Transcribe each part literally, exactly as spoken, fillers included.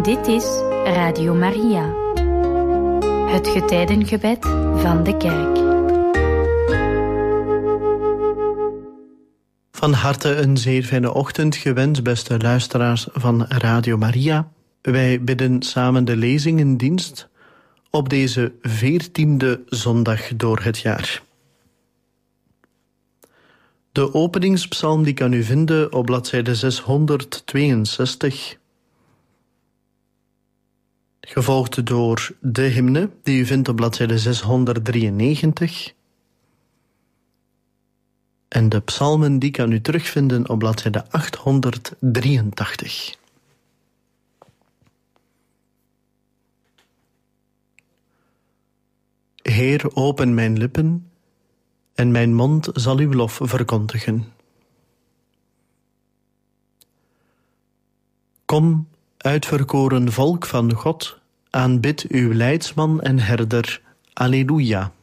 Dit is Radio Maria, het getijdengebed van de Kerk. Van harte een zeer fijne ochtend gewenst, beste luisteraars van Radio Maria. Wij bidden samen de lezingendienst op deze veertiende zondag door het jaar. De openingspsalm die kan u vinden op bladzijde zeshonderdtweeënzestig, gevolgd door de hymne die u vindt op bladzijde zeshonderddrieënnegentig. En de psalmen die kan u terugvinden op bladzijde achthonderddrieëntachtig. Heer, open mijn lippen, en mijn mond zal uw lof verkondigen. Kom, uitverkoren volk van God, aanbid uw leidsman en herder. Alleluia.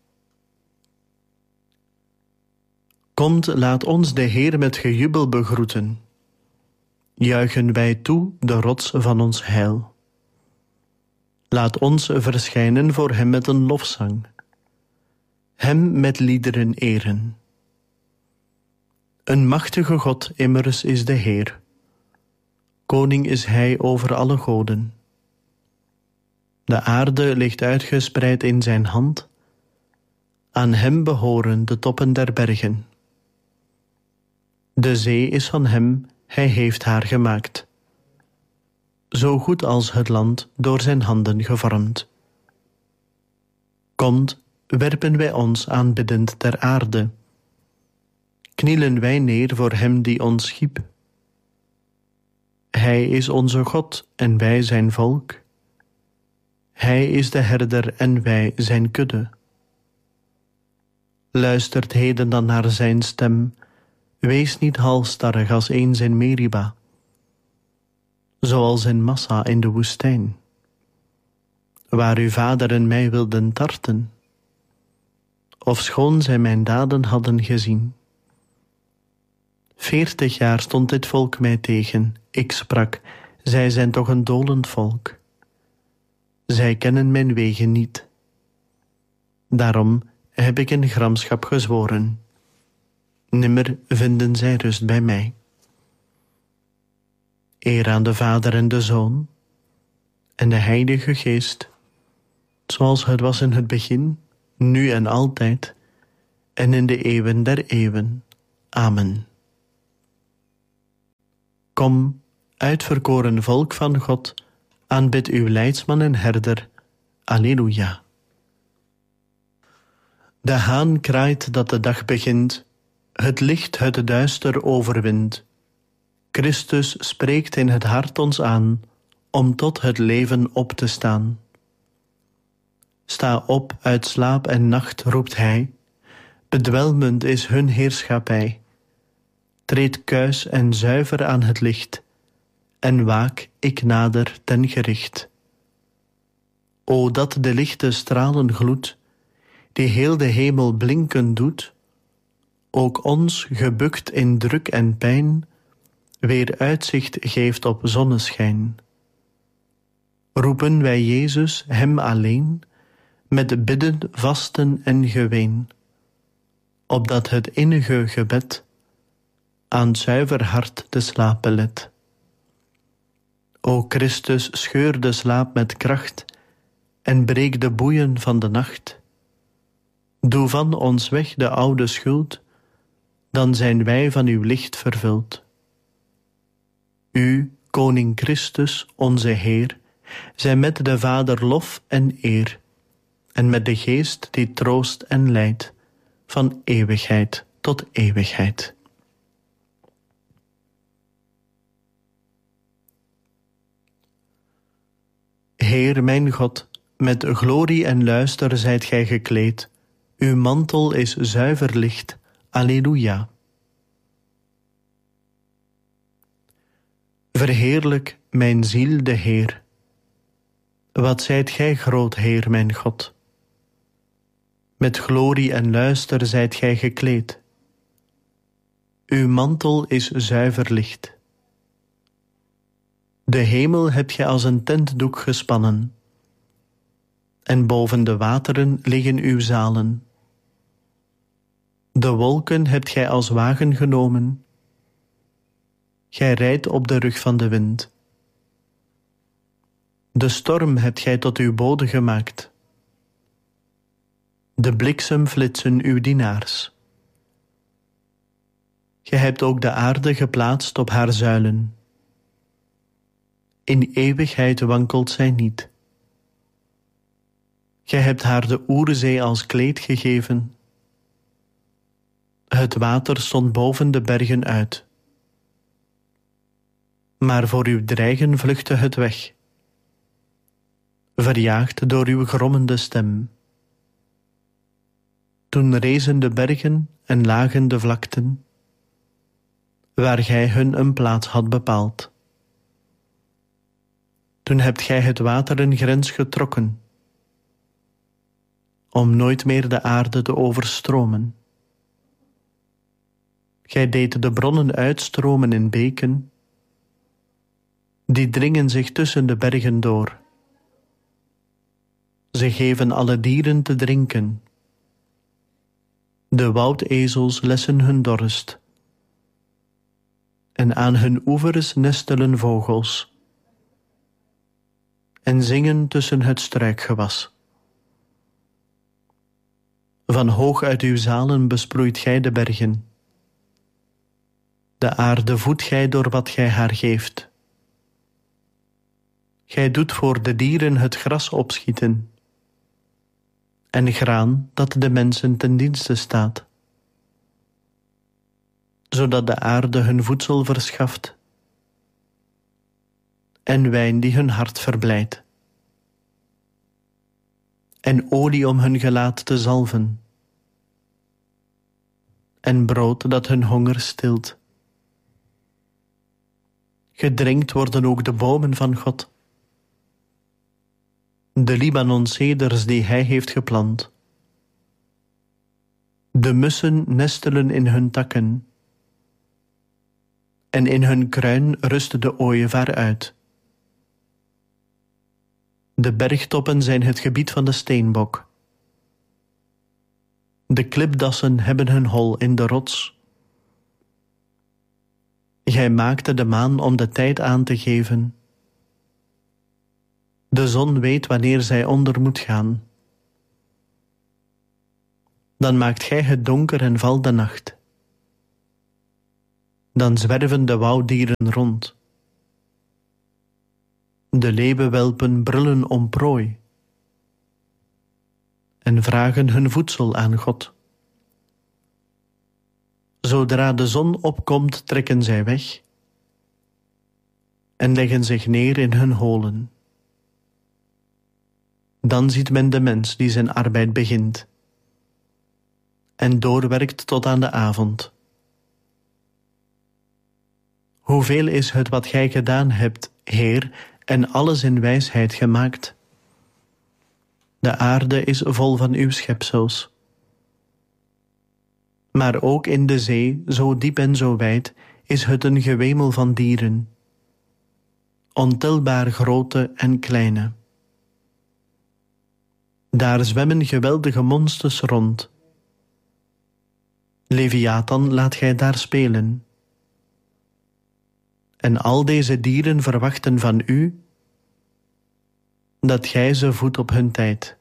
Komt, laat ons de Heer met gejubel begroeten. Juichen wij toe, de rots van ons heil. Laat ons verschijnen voor hem met een lofzang. Hem met liederen eren. Een machtige God immers is de Heer. Koning is hij over alle goden. De aarde ligt uitgespreid in zijn hand. Aan hem behoren de toppen der bergen. De zee is van hem, hij heeft haar gemaakt. Zo goed als het land door zijn handen gevormd. Komt, werpen wij ons aanbiddend ter aarde. Knielen wij neer voor hem die ons schiep. Hij is onze God en wij zijn volk. Hij is de herder en wij zijn kudde. Luistert heden dan naar zijn stem. Wees niet halsstarrig als eens in Meriba, zoals in Massa in de woestijn, waar uw vader en mij wilden tarten, ofschoon zij mijn daden hadden gezien. Veertig jaar stond dit volk mij tegen. Ik sprak, zij zijn toch een dolend volk. Zij kennen mijn wegen niet. Daarom heb ik in gramschap gezworen. Nimmer vinden zij rust bij mij. Eer aan de Vader en de Zoon en de Heilige Geest, zoals het was in het begin, nu en altijd, en in de eeuwen der eeuwen. Amen. Kom, uitverkoren volk van God, aanbid uw leidsman en herder. Alleluia. De haan kraait dat de dag begint, het licht het duister overwint. Christus spreekt in het hart ons aan, om tot het leven op te staan. Sta op uit slaap en nacht, roept hij, bedwelmend is hun heerschappij. Treed kuis en zuiver aan het licht, en waak, ik nader ten gericht. O, dat de lichte stralen gloed, die heel de hemel blinken doet, ook ons, gebukt in druk en pijn, weer uitzicht geeft op zonneschijn. Roepen wij Jezus, hem alleen, met bidden, vasten en geween, opdat het innige gebed aan het zuiver hart de slaap belet. O Christus, scheur de slaap met kracht en breek de boeien van de nacht. Doe van ons weg de oude schuld, dan zijn wij van uw licht vervuld. U, Koning Christus, onze Heer, zij met de Vader lof en eer, en met de Geest die troost en leidt, van eeuwigheid tot eeuwigheid. Heer mijn God, met glorie en luister zijt gij gekleed, uw mantel is zuiver licht. Alleluia. Verheerlijk mijn ziel de Heer. Wat zijt gij groot, Heer mijn God. Met glorie en luister zijt gij gekleed. Uw mantel is zuiver licht. De hemel hebt gij als een tentdoek gespannen, en boven de wateren liggen uw zalen. De wolken hebt gij als wagen genomen, gij rijdt op de rug van de wind. De storm hebt gij tot uw bode gemaakt, de bliksemflitsen uw dienaars. Gij hebt ook de aarde geplaatst op haar zuilen. In eeuwigheid wankelt zij niet. Gij hebt haar de Oerzee als kleed gegeven. Het water stond boven de bergen uit. Maar voor uw dreigen vluchtte het weg, verjaagd door uw grommende stem. Toen rezen de bergen en lagen de vlakten, waar gij hun een plaats had bepaald. Toen hebt gij het water een grens getrokken, om nooit meer de aarde te overstromen. Gij deed de bronnen uitstromen in beken, die dringen zich tussen de bergen door. Ze geven alle dieren te drinken. De woudezels lessen hun dorst, en aan hun oevers nestelen vogels, en zingen tussen het struikgewas. Van hoog uit uw zalen besproeit gij de bergen. De aarde voedt gij door wat gij haar geeft. Gij doet voor de dieren het gras opschieten, en graan dat de mensen ten dienste staat, zodat de aarde hun voedsel verschaft, en wijn die hun hart verblijdt, en olie om hun gelaat te zalven, en brood dat hun honger stilt. Gedrenkt worden ook de bomen van God, de Libanon-ceders die hij heeft geplant. De mussen nestelen in hun takken, en in hun kruin rust de ooievaar uit. De bergtoppen zijn het gebied van de steenbok. De klipdassen hebben hun hol in de rots. Gij maakte de maan om de tijd aan te geven. De zon weet wanneer zij onder moet gaan. Dan maakt gij het donker en valt de nacht. Dan zwerven de wouddieren rond. De leeuwenwelpen brullen om prooi en vragen hun voedsel aan God. Zodra de zon opkomt, trekken zij weg en leggen zich neer in hun holen. Dan ziet men de mens die zijn arbeid begint en doorwerkt tot aan de avond. Hoeveel is het wat gij gedaan hebt, Heer, en alles in wijsheid gemaakt? De aarde is vol van uw schepsels. Maar ook in de zee, zo diep en zo wijd, is het een gewemel van dieren, ontelbaar grote en kleine. Daar zwemmen geweldige monsters rond. Leviathan laat gij daar spelen. En al deze dieren verwachten van u dat gij ze voedt op hun tijd.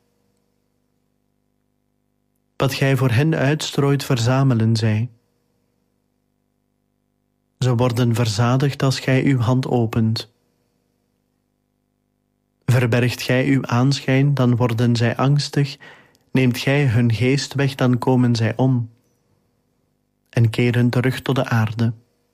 Wat gij voor hen uitstrooit, verzamelen zij. Ze worden verzadigd als gij uw hand opent. Verbergt gij uw aanschijn, dan worden zij angstig. Neemt gij hun geest weg, dan komen zij om en keren terug tot de aarde.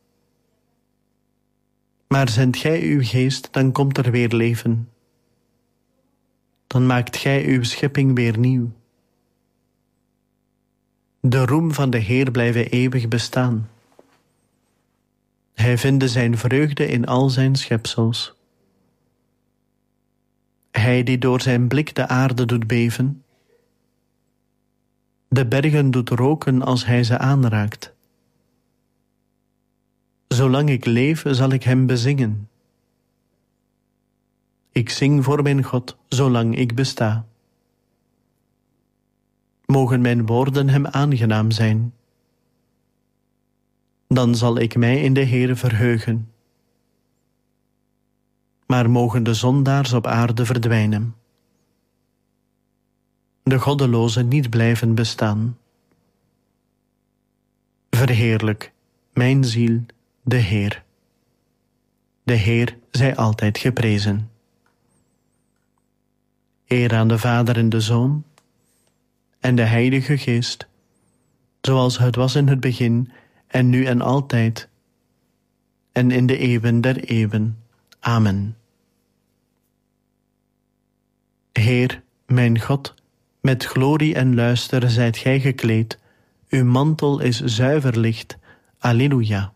Maar zendt gij uw geest, dan komt er weer leven. Dan maakt gij uw schepping weer nieuw. De roem van de Heer blijve eeuwig bestaan. Hij vinde zijn vreugde in al zijn schepsels. Hij die door zijn blik de aarde doet beven, de bergen doet roken als hij ze aanraakt. Zolang ik leef, zal ik hem bezingen. Ik zing voor mijn God, zolang ik besta. Mogen mijn woorden hem aangenaam zijn. Dan zal ik mij in de Heere verheugen. Maar mogen de zondaars op aarde verdwijnen. De goddelozen niet blijven bestaan. Verheerlijk, mijn ziel, de Heer. De Heer zij altijd geprezen. Eer aan de Vader en de Zoon en de Heilige Geest, zoals het was in het begin en nu en altijd en in de eeuwen der eeuwen. Amen. Heer, mijn God, met glorie en luister zijt gij gekleed, uw mantel is zuiver licht. Alleluia.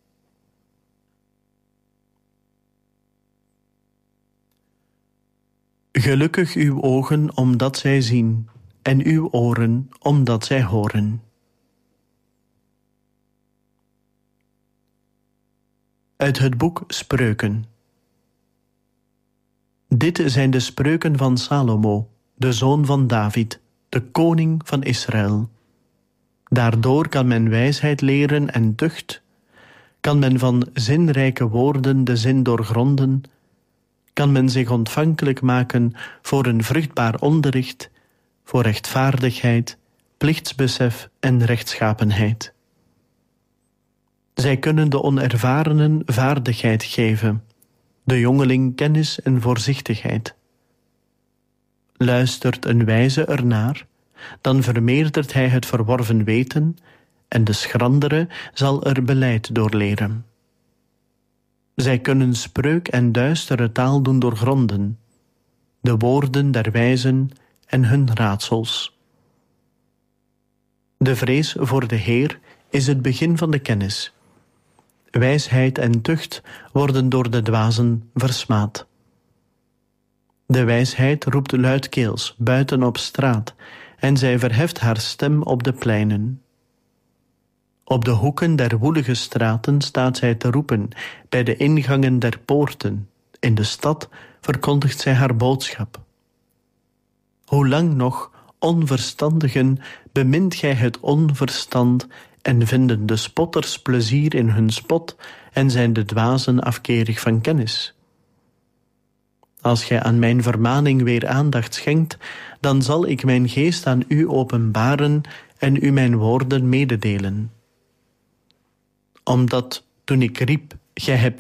Gelukkig uw ogen, omdat zij zien, en uw oren, omdat zij horen. Uit het boek Spreuken. Dit zijn de spreuken van Salomo, de zoon van David, de koning van Israël. Daardoor kan men wijsheid leren en tucht, kan men van zinrijke woorden de zin doorgronden, kan men zich ontvankelijk maken voor een vruchtbaar onderricht, voor rechtvaardigheid, plichtsbesef en rechtschapenheid. Zij kunnen de onervarenen vaardigheid geven, de jongeling kennis en voorzichtigheid. Luistert een wijze ernaar, dan vermeerdert hij het verworven weten, en de schrandere zal er beleid door leren. Zij kunnen spreuk en duistere taal doen doorgronden, de woorden der wijzen en hun raadsels. De vrees voor de Heer is het begin van de kennis. Wijsheid en tucht worden door de dwazen versmaad. De wijsheid roept luidkeels buiten op straat, en zij verheft haar stem op de pleinen. Op de hoeken der woelige straten staat zij te roepen, bij de ingangen der poorten. In de stad verkondigt zij haar boodschap. Hoe lang nog, onverstandigen, bemint gij het onverstand, en vinden de spotters plezier in hun spot, en zijn de dwazen afkerig van kennis? Als gij aan mijn vermaning weer aandacht schenkt, dan zal ik mijn geest aan u openbaren en u mijn woorden mededelen. Omdat, toen ik riep, gij hebt